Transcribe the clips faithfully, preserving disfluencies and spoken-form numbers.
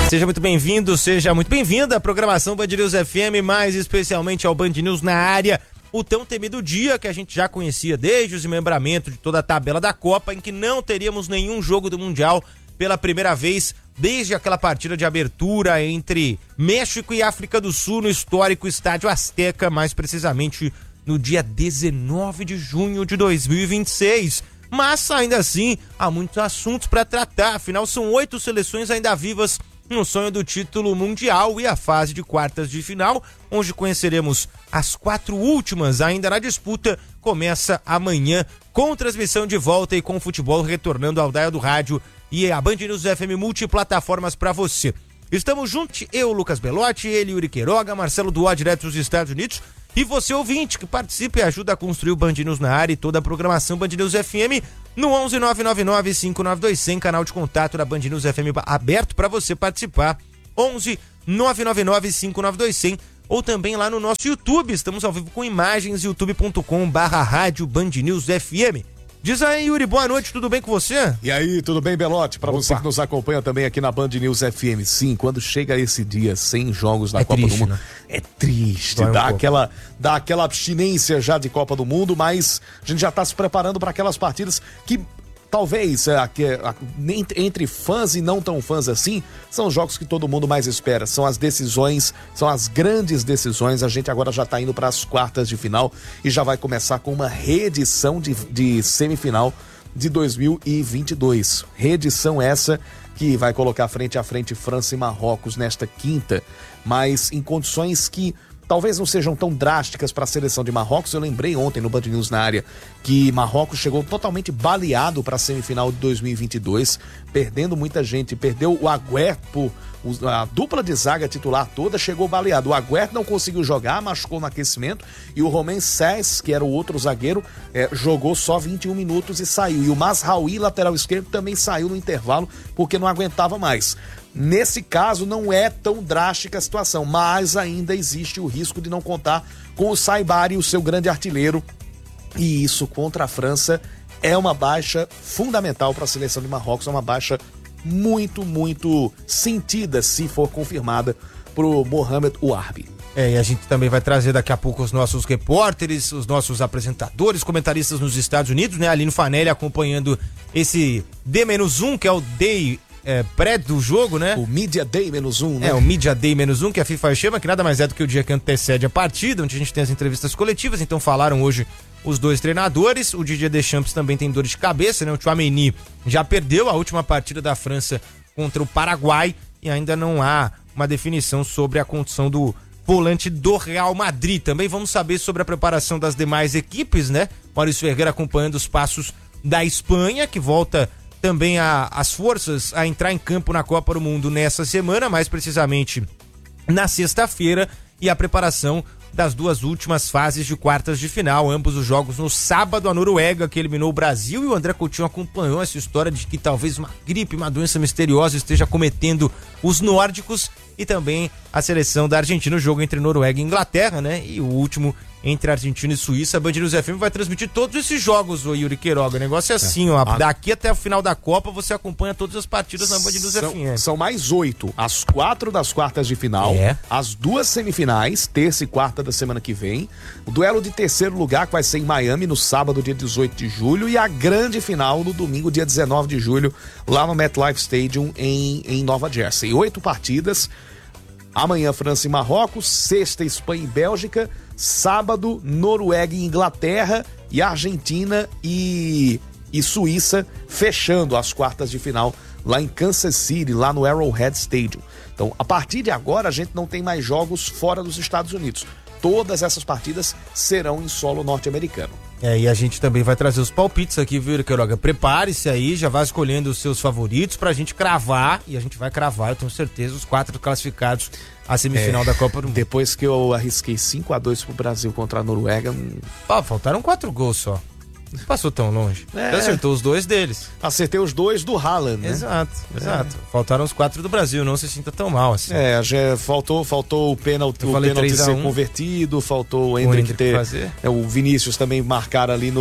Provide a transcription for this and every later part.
Seja muito bem-vindo, seja muito bem-vinda à programação Band News F M, mais especialmente ao Band News na área, o tão temido dia que a gente já conhecia desde o desmembramento de toda a tabela da Copa, em que não teríamos nenhum jogo do Mundial pela primeira vez desde aquela partida de abertura entre México e África do Sul no histórico Estádio Azteca, mais precisamente no dia dezenove de junho de dois mil e vinte e seis. Mas ainda assim há muitos assuntos para tratar, afinal são oito seleções ainda vivas no sonho do título mundial e a fase de quartas de final, onde conheceremos as quatro últimas ainda na disputa, começa amanhã com transmissão de volta e com o futebol retornando ao dial do rádio e a Band News F M multiplataformas para você. Estamos juntos, eu, Lucas Belotti, ele, Yuri Queiroga, Marcelo Duó, direto dos Estados Unidos, e você, ouvinte, que participe e ajuda a construir o Band News na área e toda a programação Band News F M no onze nove nove nove cinco nove dois zero zero, canal de contato da Band News F M aberto para você participar, onze nove nove nove cinco nove dois zero zero, ou também lá no nosso YouTube, estamos ao vivo com imagens, youtube ponto com barra rádio Band News F M. Diz aí, Yuri, boa noite, tudo bem com você? E aí, tudo bem, Belotti? Pra Opa. Você que nos acompanha também aqui na Band News F M. Sim, quando chega esse dia sem jogos na é Copa triste, do Mundo, né? É triste, Dói dá, um aquela, dá aquela abstinência já de Copa do Mundo, mas a gente já tá se preparando para aquelas partidas que talvez é, que, a, entre fãs e não tão fãs assim, são os jogos que todo mundo mais espera, são as decisões, são as grandes decisões. A gente agora já tá indo para as quartas de final e já vai começar com uma reedição de, de semifinal de dois mil e vinte e dois, reedição essa que vai colocar frente a frente França e Marrocos nesta quinta, mas em condições que talvez não sejam tão drásticas para a seleção de Marrocos. Eu lembrei ontem no Band News na área que Marrocos chegou totalmente baleado para a semifinal de dois mil e vinte e dois, perdendo muita gente, perdeu o Agüero, por, a dupla de zaga titular toda chegou baleado. O Agüero não conseguiu jogar, machucou no aquecimento, e o Romain Saiz, que era o outro zagueiro, é, jogou só vinte e um minutos e saiu. E o Mazraoui, lateral esquerdo, também saiu no intervalo porque não aguentava mais. Nesse caso não é tão drástica a situação, mas ainda existe o risco de não contar com o Saibari, o seu grande artilheiro, e isso contra a França é uma baixa fundamental para a seleção de Marrocos, é uma baixa muito, muito sentida se for confirmada pro Mohamed Ouarbi. É, e a gente também vai trazer daqui a pouco os nossos repórteres, os nossos apresentadores, comentaristas nos Estados Unidos, né? Aline Fanelli acompanhando esse D um, que é o Day É, pré do jogo, né? O Media Day menos um, né? É, o Media Day menos um, que a FIFA chama, que nada mais é do que o dia que antecede a partida, onde a gente tem as entrevistas coletivas. Então falaram hoje os dois treinadores. O Didier Deschamps também tem dores de cabeça, né? O Tchouaméni já perdeu a última partida da França contra o Paraguai e ainda não há uma definição sobre a condição do volante do Real Madrid. Também vamos saber sobre a preparação das demais equipes, né? Maurício Ferreira acompanhando os passos da Espanha, que volta também a, as forças a entrar em campo na Copa do Mundo nessa semana, mais precisamente na sexta-feira, e a preparação das duas últimas fases de quartas de final, ambos os jogos no sábado. A Noruega, que eliminou o Brasil, e o André Coutinho acompanhou essa história de que talvez uma gripe, uma doença misteriosa esteja cometendo os nórdicos, e também a seleção da Argentina, o jogo entre Noruega e Inglaterra, né? E o último entre Argentina e Suíça. A Band News F M vai transmitir todos esses jogos, o Yuri Queiroga. O negócio é assim, ó. Daqui até o final da Copa você acompanha todas as partidas na Band News são, F M. São mais oito. As quatro das quartas de final, é. As duas semifinais, terça e quarta da semana que vem. O duelo de terceiro lugar, que vai ser em Miami, no sábado, dia dezoito de julho. E a grande final no domingo, dia dezenove de julho, lá no MetLife Stadium, em, em Nova Jersey. Oito partidas. Amanhã, França e Marrocos. Sexta, Espanha e Bélgica. Sábado, Noruega e Inglaterra. E Argentina e, e Suíça, fechando as quartas de final lá em Kansas City, lá no Arrowhead Stadium. Então, a partir de agora, a gente não tem mais jogos fora dos Estados Unidos. Todas essas partidas serão em solo norte-americano. É, e a gente também vai trazer os palpites aqui, viu, Queiroga? Prepare-se aí, já vai escolhendo os seus favoritos pra gente cravar, e a gente vai cravar, eu tenho certeza, os quatro classificados à semifinal é, da Copa do Mundo. Depois que eu arrisquei cinco a dois pro Brasil contra a Noruega... Ah, faltaram quatro gols só. Não passou tão longe. É. Você acertou os dois deles. Acertei os dois do Haaland, né? Exato, exato. É. Faltaram os quatro do Brasil, não se sinta tão mal assim. É, já faltou, faltou o pênalti, o pênalti ser convertido, faltou o Endrick ter... É, o Vinícius também marcar ali no,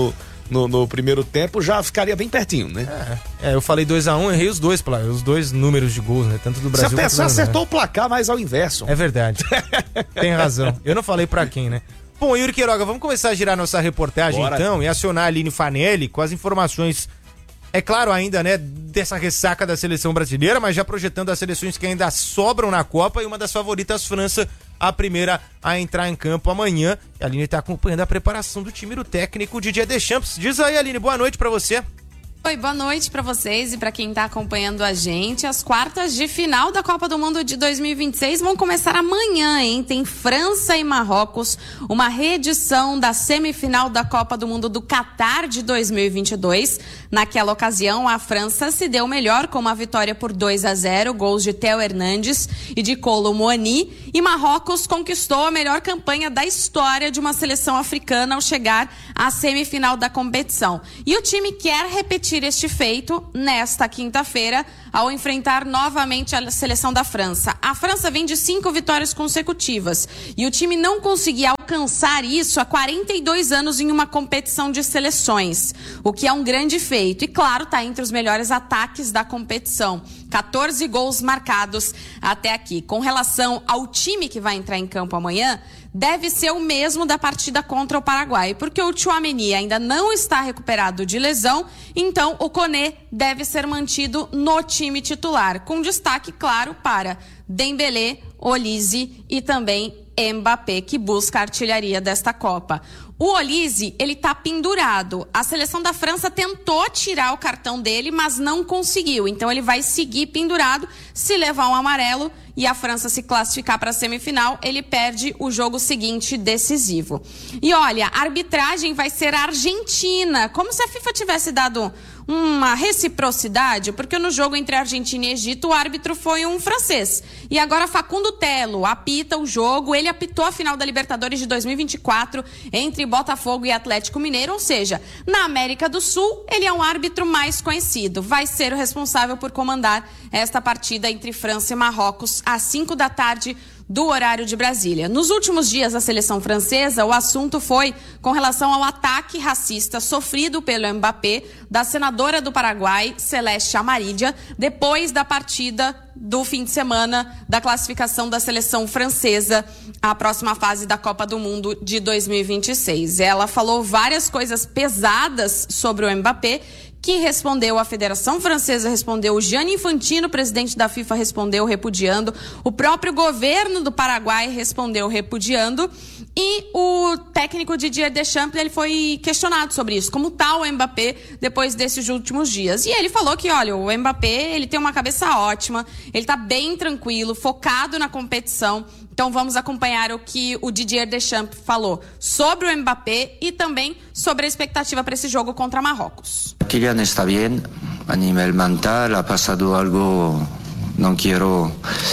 no, no primeiro tempo, já ficaria bem pertinho, né? É, é eu falei dois a um, errei os dois, os dois números de gols, né? Tanto do Brasil quanto do Você acertou né? o placar, mas ao inverso. É verdade. Tem razão. Eu não falei pra quem, né? Bom, Yuri Queiroga, vamos começar a girar nossa reportagem Bora. então e acionar a Aline Fanelli com as informações, é claro ainda, né, dessa ressaca da seleção brasileira, mas já projetando as seleções que ainda sobram na Copa e uma das favoritas, França, a primeira a entrar em campo amanhã. A Aline está acompanhando a preparação do time do técnico Didier Deschamps. Diz aí, Aline, boa noite para você. Oi, boa noite para vocês e para quem está acompanhando a gente. As quartas de final da Copa do Mundo de dois mil e vinte e seis vão começar amanhã, hein? Tem França e Marrocos, uma reedição da semifinal da Copa do Mundo do Catar de dois mil e vinte e dois. Naquela ocasião, a França se deu melhor com uma vitória por dois a zero, gols de Theo Hernandes e de Kolo Muani, e Marrocos conquistou a melhor campanha da história de uma seleção africana ao chegar à semifinal da competição. E o time quer repetir este feito nesta quinta-feira ao enfrentar novamente a seleção da França. A França vem de cinco vitórias consecutivas e o time não conseguia alcançar isso há quarenta e dois anos em uma competição de seleções, o que é um grande feito e, claro, está entre os melhores ataques da competição. quatorze gols marcados até aqui. Com relação ao time que vai entrar em campo amanhã, deve ser o mesmo da partida contra o Paraguai, porque o Tchouaméni ainda não está recuperado de lesão, então o Koné deve ser mantido no time titular, com destaque, claro, para Dembélé, Olise e também Mbappé, que busca a artilharia desta Copa. O Olise, ele tá pendurado. A seleção da França tentou tirar o cartão dele, mas não conseguiu. Então ele vai seguir pendurado. Se levar um amarelo e a França se classificar para a semifinal, ele perde o jogo seguinte decisivo. E olha, a arbitragem vai ser a Argentina, como se a FIFA tivesse dado uma reciprocidade, porque no jogo entre Argentina e Egito o árbitro foi um francês. E agora Facundo Telo apita o jogo, ele apitou a final da Libertadores de dois mil e vinte e quatro entre Botafogo e Atlético Mineiro, ou seja, na América do Sul ele é um árbitro mais conhecido. Vai ser o responsável por comandar esta partida entre França e Marrocos às cinco da tarde do horário de Brasília. Nos últimos dias da seleção francesa, o assunto foi com relação ao ataque racista sofrido pelo Mbappé, da senadora do Paraguai, Celeste Amarilla, depois da partida do fim de semana da classificação da seleção francesa à próxima fase da Copa do Mundo de dois mil e vinte e seis. Ela falou várias coisas pesadas sobre o Mbappé, que respondeu, a Federação Francesa respondeu, o Gianni Infantino, presidente da FIFA, respondeu repudiando, o próprio governo do Paraguai respondeu repudiando, e o técnico Didier Deschamps, ele foi questionado sobre isso, como está o Mbappé depois desses últimos dias. E ele falou que, olha, o Mbappé, ele tem uma cabeça ótima, ele está bem tranquilo, focado na competição. Então vamos acompanhar o que o Didier Deschamps falou sobre o Mbappé e também sobre a expectativa para esse jogo contra Marrocos. Kylian está bien a nivel mental, ha pasado algo, no quiero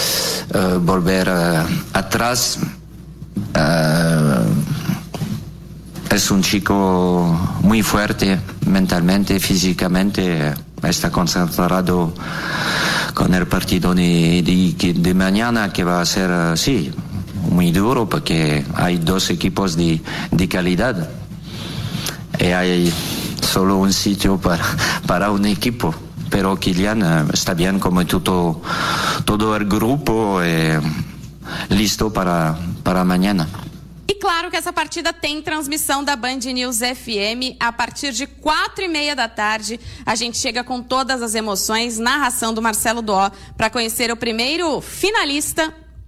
uh, volver uh, atrás. Uh, es un chico muy fuerte mentalmente, físicamente, está concentrado con el partido de, de, de mañana, que va a ser, sí, muy duro, porque hay dos equipos de, de calidad y hay solo un sitio para, para un equipo. Pero Kylian está bien como todo, todo el grupo, eh, listo para, para mañana. E claro que essa partida tem transmissão da Band News F M a partir de quatro e meia da tarde. A gente chega com todas as emoções, narração do Marcelo Doó, para conhecer o primeiro finalista.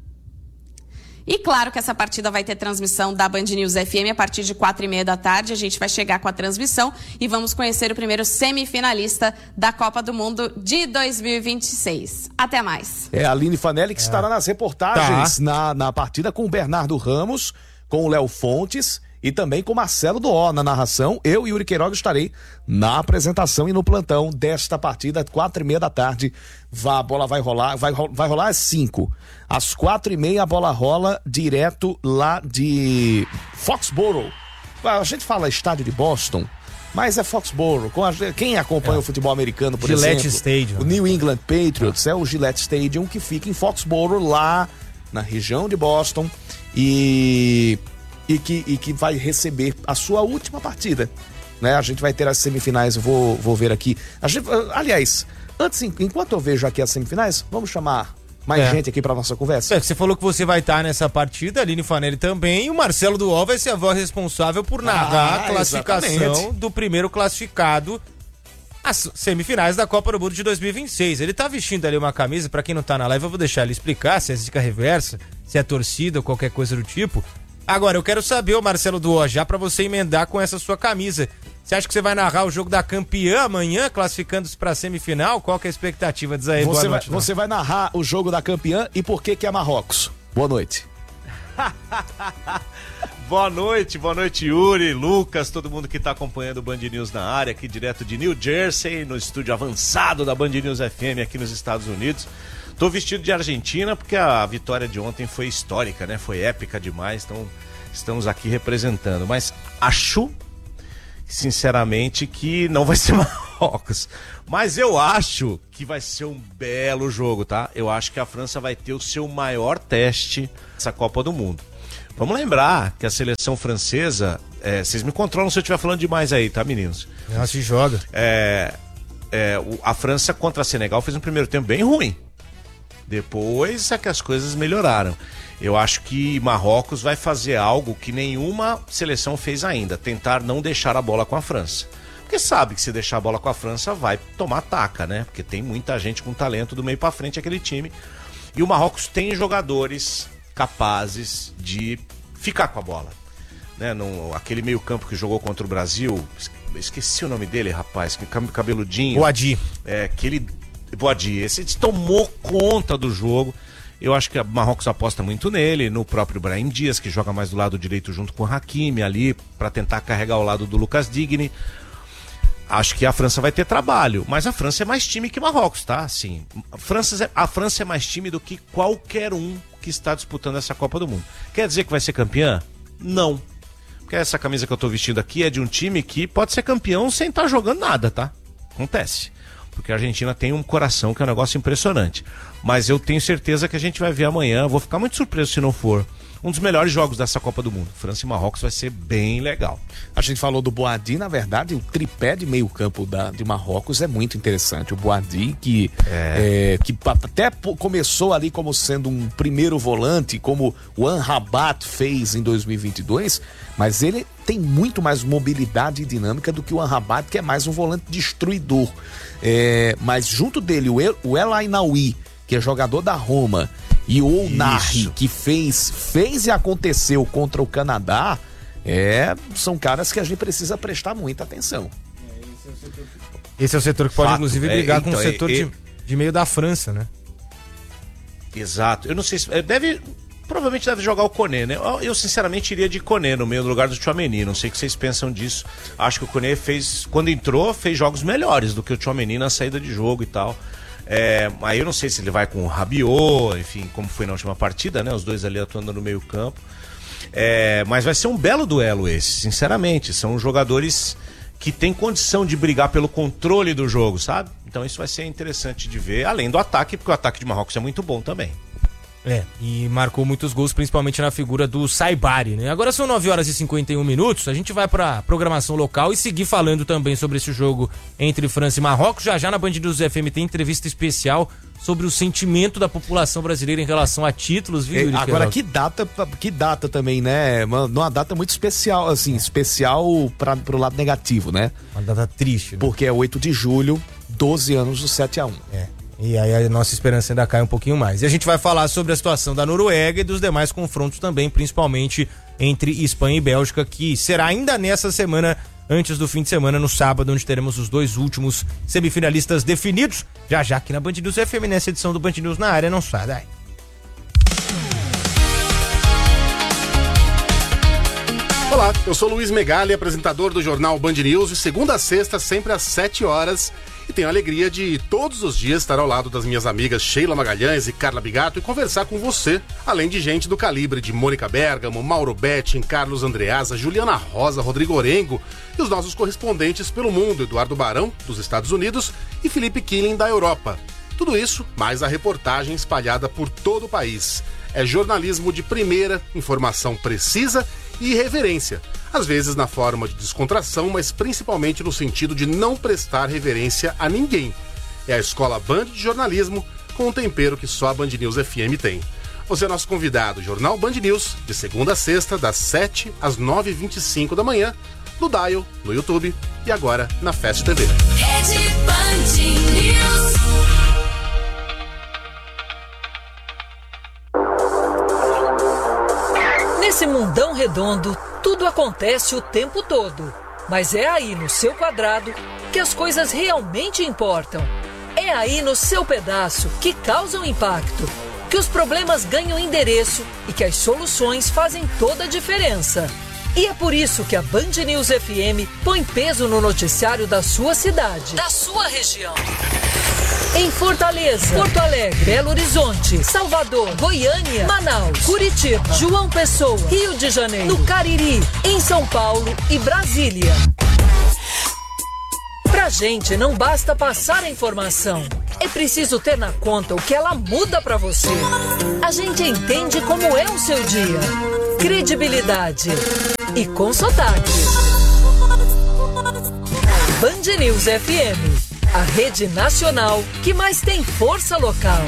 E claro que essa partida vai ter transmissão da Band News F M a partir de quatro e meia da tarde. A gente vai chegar com a transmissão e vamos conhecer o primeiro semifinalista da Copa do Mundo de dois mil e vinte e seis. Até mais. É a Aline Fanelli que é. estará nas reportagens tá. na, na partida com o Bernardo Ramos, com o Léo Fontes e também com Marcelo Doó na narração. Eu e Yuri Queiroga estarei na apresentação e no plantão desta partida, quatro e meia da tarde. Vá, a bola vai rolar, vai, vai rolar às cinco. Às quatro e meia a bola rola direto lá de Foxborough. A gente fala estádio de Boston, mas é Foxborough. Com a, quem acompanha é. o futebol americano, por Gillette exemplo, Stadium. O New England Patriots é. é o Gillette Stadium, que fica em Foxborough, lá na região de Boston, e, e, que, e que vai receber a sua última partida né? A gente vai ter as semifinais, eu vou, vou ver aqui. A gente, aliás, antes, enquanto eu vejo aqui as semifinais, vamos chamar mais é. gente aqui pra nossa conversa. É, você falou que você vai estar nessa partida, a Aline Fanelli também, e o Marcelo Duol vai ser a voz responsável por narrar ah, a classificação exatamente. do primeiro classificado às semifinais da Copa do Mundo de dois mil e vinte e seis. Ele tá vestindo ali uma camisa, pra quem não tá na live, eu vou deixar ele explicar se é zica reversa, se é torcida ou qualquer coisa do tipo. Agora, eu quero saber, ô Marcelo Duol, já pra você emendar com essa sua camisa, você acha que você vai narrar o jogo da campeã amanhã, classificando-se pra semifinal? Qual que é a expectativa? Diz aí, você boa noite. Vai, você vai narrar o jogo da campeã e por que que é Marrocos? Boa noite. Boa noite, boa noite Yuri, Lucas, todo mundo que tá acompanhando o Band News na área, aqui direto de New Jersey, no estúdio avançado da Band News F M aqui nos Estados Unidos. Tô vestido de Argentina porque a vitória de ontem foi histórica, né? Foi épica demais, então estamos aqui representando. Mas acho, sinceramente, que não vai ser Marrocos. Mas eu acho que vai ser um belo jogo, tá? Eu acho que a França vai ter o seu maior teste nessa Copa do Mundo. Vamos lembrar que a seleção francesa... É, vocês me controlam se eu estiver falando demais aí, tá, meninos? Ela se joga. É, é, o, a França contra a Senegal fez um primeiro tempo bem ruim. Depois é que as coisas melhoraram. Eu acho que Marrocos vai fazer algo que nenhuma seleção fez ainda. Tentar não deixar a bola com a França. Porque sabe que se deixar a bola com a França vai tomar taca, né? Porque tem muita gente com talento do meio pra frente aquele time. E o Marrocos tem jogadores capazes de ficar com a bola, né? No, aquele meio campo que jogou contra o Brasil, esqueci o nome dele, rapaz, que cabeludinho. Boadi. É, aquele Boadi, esse tomou conta do jogo. Eu acho que a Marrocos aposta muito nele, no próprio Brahim Dias, que joga mais do lado direito junto com o Hakimi ali, para tentar carregar o lado do Lucas Digne. Acho que a França vai ter trabalho, mas a França é mais time que Marrocos, tá? Assim, a França, a França é mais time do que qualquer um que está disputando essa Copa do Mundo. Quer dizer que vai ser campeã? Não. Porque essa camisa que eu tô vestindo aqui é de um time que pode ser campeão sem estar jogando nada, tá? Acontece. Porque a Argentina tem um coração que é um negócio impressionante. Mas eu tenho certeza que a gente vai ver amanhã, vou ficar muito surpreso se não for, um dos melhores jogos dessa Copa do Mundo. França e Marrocos vai ser bem legal. A gente falou do Boadi, na verdade, o tripé de meio campo da, de Marrocos é muito interessante. O Boadi, que, é. É, que até começou ali como sendo um primeiro volante, como o Amrabat fez em dois mil e vinte e dois, mas ele tem muito mais mobilidade e dinâmica do que o Amrabat, que é mais um volante destruidor. É, mas junto dele, o El, o El Ainaoui, que é jogador da Roma, e o Ounahi, que fez, fez e aconteceu contra o Canadá, é, são caras que a gente precisa prestar muita atenção. Esse é o setor que pode, Fato, inclusive, brigar é, então, com o setor é, de, é... de meio da França, né? Exato. Eu não sei se... Deve... Provavelmente deve jogar o Koné, né? Eu, eu sinceramente iria de Koné no meio do lugar do Tchouaméni. Não sei o que vocês pensam disso. Acho que o Koné fez... Quando entrou, fez jogos melhores do que o Tchouaméni na saída de jogo e tal. É, aí eu não sei se ele vai com o Rabiot, enfim, como foi na última partida, né? Os dois ali atuando no meio campo. É, mas vai ser um belo duelo esse, sinceramente. São jogadores que têm condição de brigar pelo controle do jogo, sabe? Então isso vai ser interessante de ver, além do ataque, porque o ataque de Marrocos é muito bom também. É, e marcou muitos gols, principalmente na figura do Saibari, né? Agora são nove horas e cinquenta e um minutos, a gente vai pra programação local e seguir falando também sobre esse jogo entre França e Marrocos. Já já na Band News F M tem entrevista especial sobre o sentimento da população brasileira em relação a títulos, viu, Yuri? Agora, que data, que data também, né? Uma, uma data muito especial, assim, especial pra, pro lado negativo, né? Uma data triste, né? Porque é oito de julho, doze anos do sete a um. É. E aí a nossa esperança ainda cai um pouquinho mais. E a gente vai falar sobre a situação da Noruega e dos demais confrontos também, principalmente entre Espanha e Bélgica, que será ainda nessa semana, antes do fim de semana, no sábado, onde teremos os dois últimos semifinalistas definidos. Já já aqui na Band News F M, nessa edição do Band News na área, não sai daí. Olá, eu sou Luiz Megali, apresentador do jornal Band News, de segunda a sexta, sempre às sete horas. E tenho a alegria de todos os dias estar ao lado das minhas amigas Sheila Magalhães e Carla Bigato e conversar com você, além de gente do calibre de Mônica Bergamo, Mauro Betting, Carlos Andreasa, Juliana Rosa, Rodrigo Orengo e os nossos correspondentes pelo mundo, Eduardo Barão, dos Estados Unidos, e Felipe Killing, da Europa. Tudo isso, mais a reportagem espalhada por todo o país. É jornalismo de primeira, informação precisa e irreverência, às vezes na forma de descontração, mas principalmente no sentido de não prestar reverência a ninguém. É a Escola Band de Jornalismo, com um tempero que só a Band News F M tem. Você é nosso convidado, Jornal Band News, de segunda a sexta, das sete às nove e vinte e cinco da manhã, no Dial, no YouTube e agora na Fast T V. Rede Band News. Nesse mundão redondo, tudo acontece o tempo todo. Mas é aí no seu quadrado que as coisas realmente importam. É aí no seu pedaço que causam impacto, que os problemas ganham endereço e que as soluções fazem toda a diferença. E é por isso que a Band News F M põe peso no noticiário da sua cidade, da sua região. Em Fortaleza, Porto Alegre, Belo Horizonte, Salvador, Goiânia, Manaus, Curitiba, João Pessoa, Rio de Janeiro, no Cariri, em São Paulo e Brasília. Pra gente não basta passar a informação, é preciso ter na conta o que ela muda pra você. A gente entende como é o seu dia. Credibilidade e com sotaque. Band News F M, a rede nacional que mais tem força local.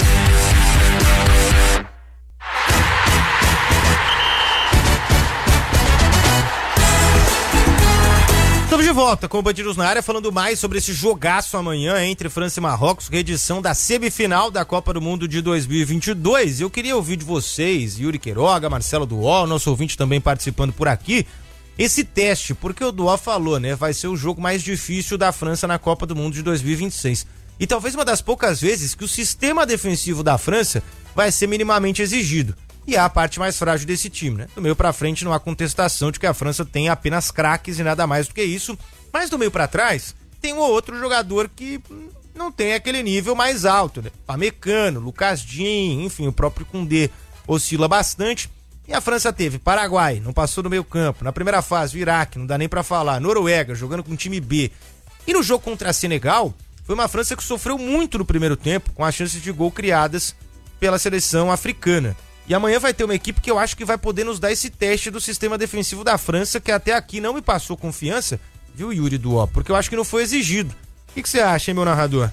Estamos de volta com o Band News na área, falando mais sobre esse jogaço amanhã entre França e Marrocos, reedição da semifinal da Copa do Mundo de dois mil e vinte e dois. Eu queria ouvir de vocês, Yuri Queiroga, Marcelo Duó, nosso ouvinte também participando por aqui, esse teste, porque o Duó falou, né, vai ser o jogo mais difícil da França na Copa do Mundo de dois mil e vinte e seis. E talvez uma das poucas vezes que o sistema defensivo da França vai ser minimamente exigido. E é a parte mais frágil desse time, né? Do meio pra frente não há contestação de que a França tem apenas craques e nada mais do que isso. Mas do meio pra trás, tem um ou outro jogador que não tem aquele nível mais alto, né? Pamecano, Lucas Digne, enfim, o próprio Koundé oscila bastante. E a França teve Paraguai, não passou do meio campo. Na primeira fase, o Iraque, não dá nem pra falar. Noruega, jogando com o time B. E no jogo contra a Senegal, foi uma França que sofreu muito no primeiro tempo com as chances de gol criadas pela seleção africana. E amanhã vai ter uma equipe que eu acho que vai poder nos dar esse teste do sistema defensivo da França, que até aqui não me passou confiança, viu, Yuri Duó? Porque eu acho que não foi exigido. O que, que você acha, hein, meu narrador?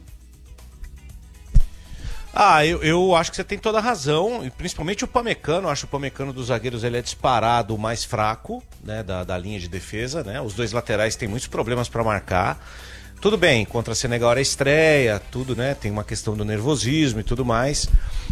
Ah, eu, eu acho que você tem toda a razão, e principalmente o Pamecano. Eu acho que o Pamecano dos zagueiros ele é disparado o mais fraco, né, da, da linha de defesa, né? Os dois laterais têm muitos problemas para marcar. Tudo bem, contra a Senegal era estreia, tudo, né? Tem uma questão do nervosismo e tudo mais.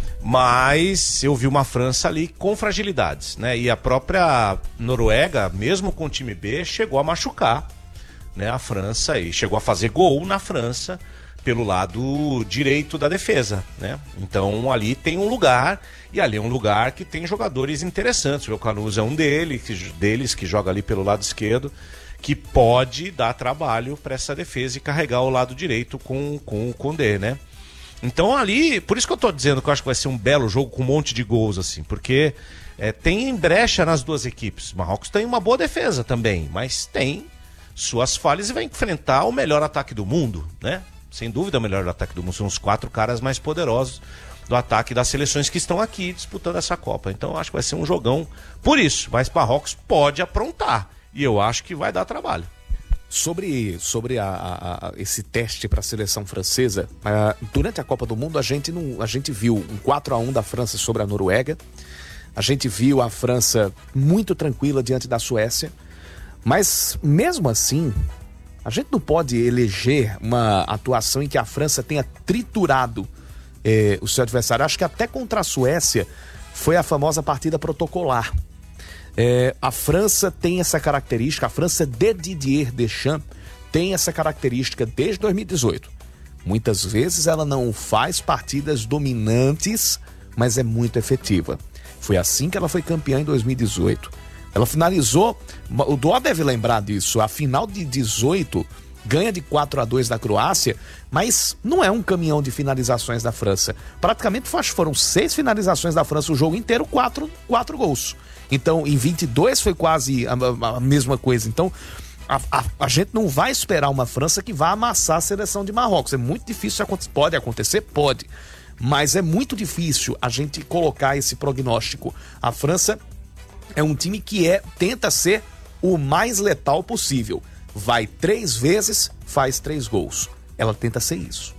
Mas eu vi uma França ali com fragilidades, né? E a própria Noruega, mesmo com o time B, chegou a machucar, né, a França e chegou a fazer gol na França pelo lado direito da defesa, né? Então ali tem um lugar, e ali é um lugar que tem jogadores interessantes. O Canuso é um deles que, deles que joga ali pelo lado esquerdo, que pode dar trabalho para essa defesa e carregar o lado direito com, com o Koundé, né? Então ali, por isso que eu tô dizendo que eu acho que vai ser um belo jogo com um monte de gols, assim, porque é, tem brecha nas duas equipes. O Marrocos tem uma boa defesa também, mas tem suas falhas e vai enfrentar o melhor ataque do mundo, né? Sem dúvida o melhor ataque do mundo, são os quatro caras mais poderosos do ataque das seleções que estão aqui disputando essa Copa. Então eu acho que vai ser um jogão por isso, mas Marrocos pode aprontar e eu acho que vai dar trabalho. Sobre, sobre a, a, a, esse teste para a seleção francesa, uh, durante a Copa do Mundo a gente, não, a gente viu um quatro a um da França sobre a Noruega, a gente viu a França muito tranquila diante da Suécia, mas mesmo assim, a gente não pode eleger uma atuação em que a França tenha triturado eh, o seu adversário. Acho que até contra a Suécia foi a famosa partida protocolar. É, a França tem essa característica, a França de Didier Deschamps tem essa característica desde dois mil e dezoito. Muitas vezes ela não faz partidas dominantes, mas é muito efetiva. Foi assim que ela foi campeã em dois mil e dezoito. Ela finalizou, o Duó deve lembrar disso, a final de dezoito ganha de quatro a dois da Croácia, mas não é um caminhão de finalizações da França. Praticamente foram seis finalizações da França o jogo inteiro, quatro, quatro gols. Então, em vinte e dois foi quase a, a mesma coisa. Então, a, a, a gente não vai esperar uma França que vá amassar a seleção de Marrocos. É muito difícil, pode acontecer? Pode. Mas é muito difícil a gente colocar esse prognóstico. A França é um time que é, tenta ser o mais letal possível. Vai três vezes, faz três gols. Ela tenta ser isso.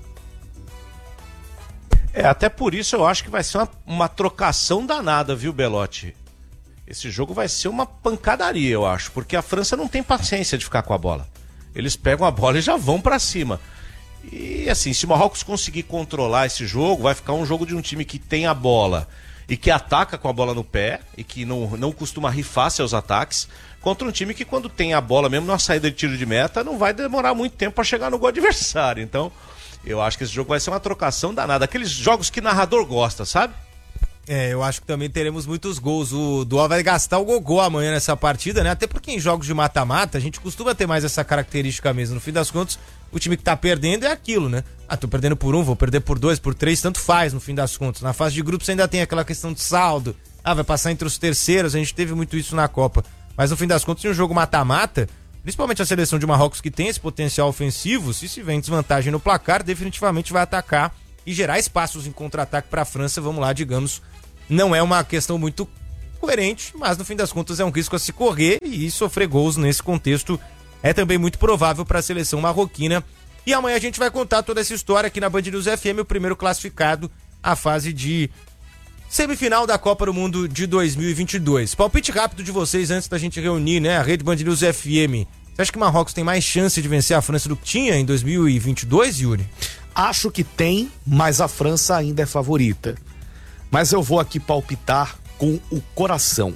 É, até por isso eu acho que vai ser uma, uma trocação danada, viu, Belotti? Esse jogo vai ser uma pancadaria, eu acho, porque a França não tem paciência de ficar com a bola. Eles pegam a bola e já vão pra cima. E assim, se o Marrocos conseguir controlar esse jogo, vai ficar um jogo de um time que tem a bola e que ataca com a bola no pé e que não, não costuma rifar seus ataques, contra um time que quando tem a bola, mesmo na saída de tiro de meta, não vai demorar muito tempo para chegar no gol adversário. Então, eu acho que esse jogo vai ser uma trocação danada. Aqueles jogos que narrador gosta, sabe? É, eu acho que também teremos muitos gols. O Duó vai gastar o gogó amanhã nessa partida, né? Até porque em jogos de mata-mata a gente costuma ter mais essa característica mesmo. No fim das contas, o time que tá perdendo é aquilo, né? Ah, tô perdendo por um, vou perder por dois, por três, tanto faz no fim das contas. Na fase de grupos ainda tem aquela questão de saldo. Ah, vai passar entre os terceiros, a gente teve muito isso na Copa. Mas no fim das contas, em um jogo mata-mata, principalmente a seleção de Marrocos que tem esse potencial ofensivo, se se vem desvantagem no placar, definitivamente vai atacar e gerar espaços em contra-ataque pra França. Vamos lá, digamos, não é uma questão muito coerente, mas no fim das contas é um risco a se correr e sofrer gols nesse contexto é também muito provável para a seleção marroquina. E amanhã a gente vai contar toda essa história aqui na Band News F M, o primeiro classificado à fase de semifinal da Copa do Mundo de dois mil e vinte e dois. Palpite rápido de vocês antes da gente reunir, né, a rede Band News F M. Você acha que o Marrocos tem mais chance de vencer a França do que tinha em dois mil e vinte e dois, Yuri? Acho que tem, mas a França ainda é favorita. Mas eu vou aqui palpitar com o coração.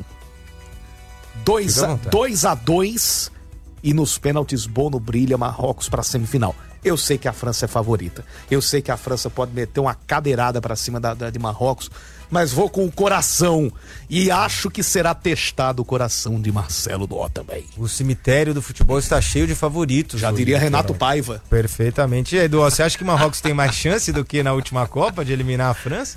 dois a dois e nos pênaltis Bono brilha, Marrocos para semifinal. Eu sei que a França é favorita. Eu sei que a França pode meter uma cadeirada para cima da, da, de Marrocos, mas vou com o coração. E acho que será testado o coração de Marcelo Duó também. O cemitério do futebol está cheio de favoritos. Já diria Renato Paiva. Perfeitamente. E aí, Duó, você acha que Marrocos tem mais chance do que na última Copa de eliminar a França?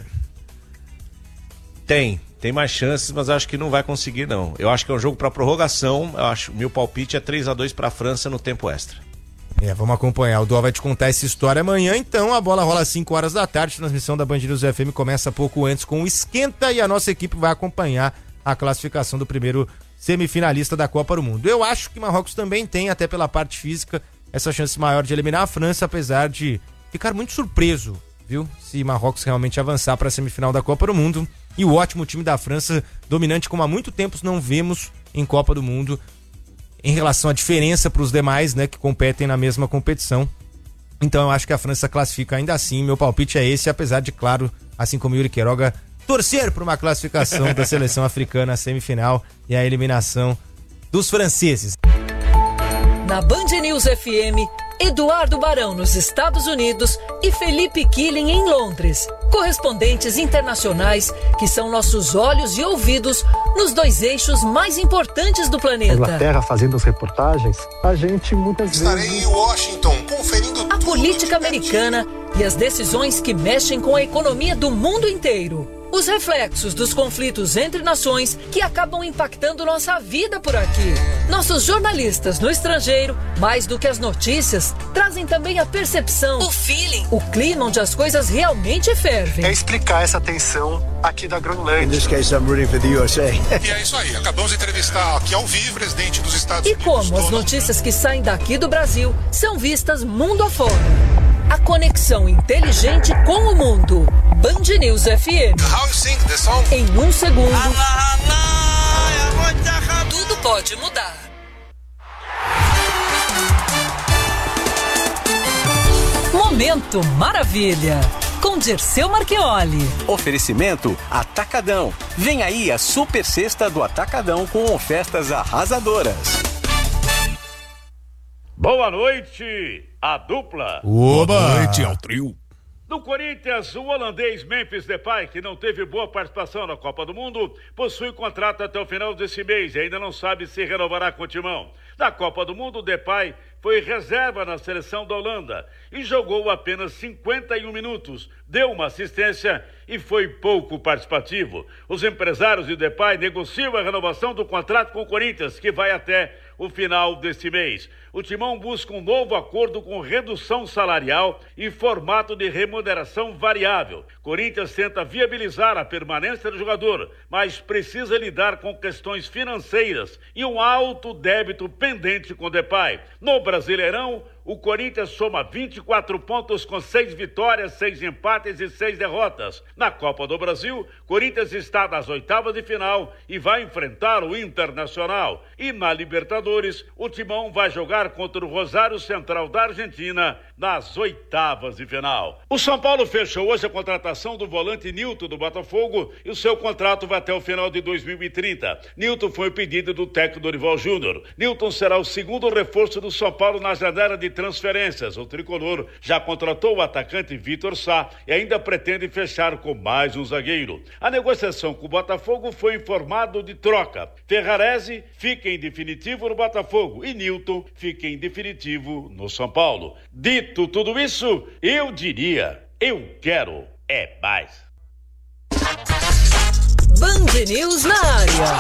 Tem, tem mais chances, mas acho que não vai conseguir, não. Eu acho que é um jogo para prorrogação. Eu acho, meu palpite é três a dois para a França no tempo extra. É, vamos acompanhar. O Duó vai te contar essa história amanhã, então. A bola rola às cinco horas da tarde. A transmissão da Band News F M começa pouco antes com o Esquenta e a nossa equipe vai acompanhar a classificação do primeiro semifinalista da Copa do Mundo. Eu acho que Marrocos também tem, até pela parte física, essa chance maior de eliminar a França, apesar de ficar muito surpreso, viu? Se Marrocos realmente avançar para a semifinal da Copa do Mundo. E o ótimo time da França, dominante como há muito tempo não vemos em Copa do Mundo, em relação à diferença para os demais, né, que competem na mesma competição. Então eu acho que a França classifica ainda assim. Meu palpite é esse, apesar de, claro, assim como Yuri Queiroga, torcer por uma classificação da seleção africana à semifinal e a eliminação dos franceses. Na Band News F M, Eduardo Barão nos Estados Unidos e Felipe Killing em Londres. Correspondentes internacionais que são nossos olhos e ouvidos nos dois eixos mais importantes do planeta. Inglaterra fazendo as reportagens, a gente muitas Estarei vezes... Estarei em Washington conferindo a política americana e as decisões que mexem com a economia do mundo inteiro. Os reflexos dos conflitos entre nações que acabam impactando nossa vida por aqui. Nossos jornalistas no estrangeiro, mais do que as notícias, trazem também a percepção, o feeling, o clima onde as coisas realmente fervem. É explicar essa tensão aqui da Groenlândia. In this case, I'm rooting for the U S A. E é isso aí, acabamos de entrevistar aqui ao vivo o presidente dos Estados e Unidos. E como as notícias que saem daqui do Brasil são vistas mundo afora. A conexão inteligente com o mundo. Band News F M. How you sing the song? Em um segundo, tudo pode mudar. Momento Maravilha. Com Dirceu Marchioli. Oferecimento Atacadão. Vem aí a super sexta do Atacadão com ofertas arrasadoras. Boa noite, a dupla. Oba! Boa noite ao trio. No Corinthians, o holandês Memphis Depay, que não teve boa participação na Copa do Mundo, possui contrato até o final desse mês e ainda não sabe se renovará com o timão. Na Copa do Mundo, Depay foi reserva na seleção da Holanda e jogou apenas cinquenta e um minutos, deu uma assistência e foi pouco participativo. Os empresários de Depay negociam a renovação do contrato com o Corinthians, que vai até o final deste mês. O Timão busca um novo acordo com redução salarial e formato de remuneração variável. Corinthians tenta viabilizar a permanência do jogador, mas precisa lidar com questões financeiras e um alto débito pendente com o Depay. No Brasileirão, o Corinthians soma vinte e quatro pontos com seis vitórias, seis empates e seis derrotas. Na Copa do Brasil, Corinthians está nas oitavas de final e vai enfrentar o Internacional. E na Libertadores, o Timão vai jogar contra o Rosário Central da Argentina nas oitavas de final. O São Paulo fechou hoje a contratação do volante Nilton do Botafogo e o seu contrato vai até o final de dois mil e trinta. Nilton foi o pedido do técnico Dorival Júnior. Nilton será o segundo reforço do São Paulo na janela de transferências. O tricolor já contratou o atacante Vitor Sá e ainda pretende fechar com mais um zagueiro. A negociação com o Botafogo foi informado de troca. Ferrarese fica em definitivo no Botafogo e Nilton fica em definitivo no São Paulo. Dito tudo isso, eu diria, eu quero é mais. Band News na área.